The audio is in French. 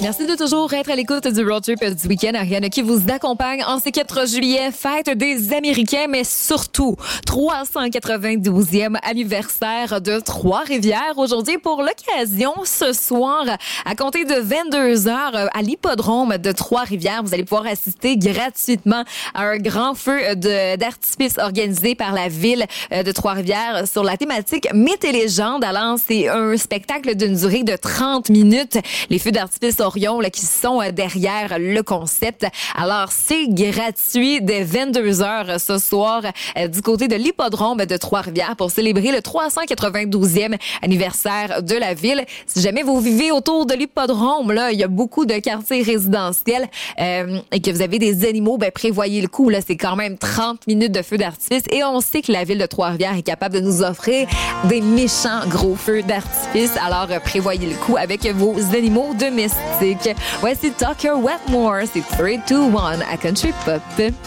Merci de toujours être à l'écoute du road trip du week-end. Ariane qui vous accompagne en ces 4 juillet, fête des Américains, mais surtout 392e anniversaire de Trois-Rivières. Aujourd'hui, pour l'occasion, ce soir, à compter de 22h à l'hippodrome de Trois-Rivières, vous allez pouvoir assister gratuitement à un grand feu d'artifice organisé par la ville de Trois-Rivières sur la thématique Mythes et légendes. Alors, c'est un spectacle d'une durée de 30 minutes. Les feux d'artifice Orion là, qui sont derrière le concept. Alors, c'est gratuit dès 22h ce soir du côté de l'hippodrome de Trois-Rivières pour célébrer le 392e anniversaire de la ville. Si jamais vous vivez autour de l'hippodrome, là, il y a beaucoup de quartiers résidentiels et que vous avez des animaux, ben prévoyez le coup. Là, c'est quand même 30 minutes de feux d'artifice et on sait que la ville de Trois-Rivières est capable de nous offrir des méchants gros feux d'artifice. Alors, prévoyez le coup avec vos animaux domestiques. Voici Tucker Wetmore, c'est 3, 2, 1 à Country Pop.